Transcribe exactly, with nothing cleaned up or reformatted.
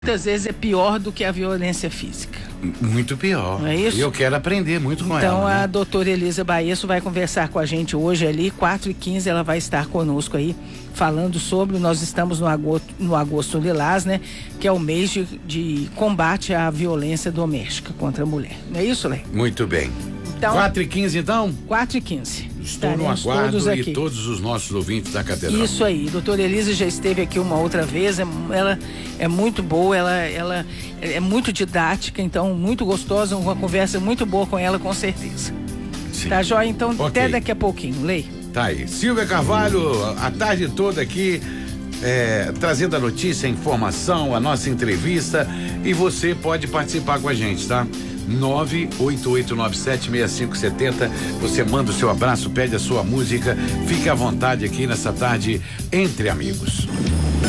muitas vezes é pior do que a violência física. Muito pior. Não é isso? E eu quero aprender muito com então, ela. Então a né? doutora Elisa Baesso vai conversar com a gente hoje ali, quatro e quinze, ela vai estar conosco aí, falando sobre, nós estamos no agosto, no agosto lilás, né? Que é o mês de, de combate à violência doméstica contra a mulher. Não é isso, Lê? Muito bem. Então, quatro e quinze então? quatro e quinze. Estou no aguardo todos e todos os nossos ouvintes da catedral. Isso aí, doutora Elisa já esteve aqui uma outra vez, é, ela é muito boa, ela, ela é muito didática, então muito gostosa, uma conversa muito boa com ela, com certeza. Sim. Tá joia? Então okay. Até daqui a pouquinho, Lei. Tá aí, Silvia Carvalho, a tarde toda aqui, é, trazendo a notícia, a informação, a nossa entrevista, e você pode participar com a gente, tá? nove oito oito nove sete seis cinco sete zero. Você manda o seu abraço, pede a sua música. Fique à vontade aqui nessa tarde entre amigos.